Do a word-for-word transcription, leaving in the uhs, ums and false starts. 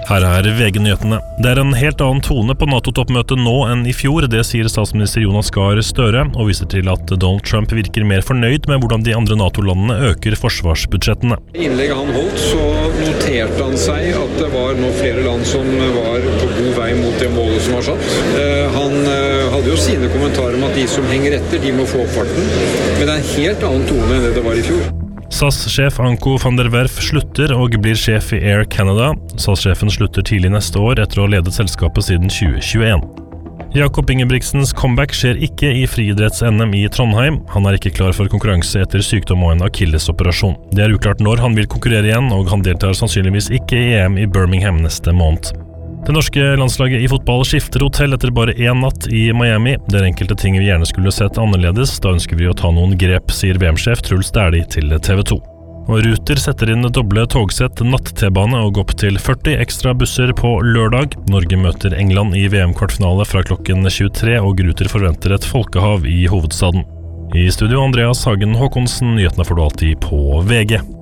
Her er V G-nyhetene. Det er en helt annen tone på NATO-toppmøtet nå enn i fjor, det sier statsminister Jonas Gahr Støre, og viser til at Donald Trump virker mer fornøyd med hvordan de andre NATO-landene øker forsvarsbudsjettene. I innlegget han holdt, så noterte han seg at det var nå flere land som var på god vei mot det målet som var satt. Han hadde jo sine kommentarer om at de som henger etter, de må få opp farten, men det er en helt annen tone enn det det var i fjor. S A S-sjef Anko van der Werf slutter og blir sjef i Air Canada. S A S-sjefen slutter tidlig neste år etter å ha ledet selskapet siden tjue tjueen. Jakob Ingebrigtsens comeback skjer ikke i friidretts-N M i Trondheim. Han er ikke klar for konkurranse etter sykdom og en akillesoperasjon. Det er uklart når han vil konkurrere igjen, og han deltar sannsynligvis ikke i E M i Birmingham neste måned. Det norske landslaget i fotball skifter hotell etter bare én natt i Miami. Det er enkelte ting vi gjerne skulle sett annerledes, da ønsker vi å ta noen grep, sier V M-sjef Truls Dæhlie til T V to. Og Ruter setter inn doble togsett, natt-T-bane og opp til førti ekstra busser på lørdag. Norge møter England i V M-kvartfinale fra klokken tjuetre, og Ruter forventer et folkehav i hovedstaden. I studio Andreas Hagen Håkonsen, nyhetene får du alltid på V G.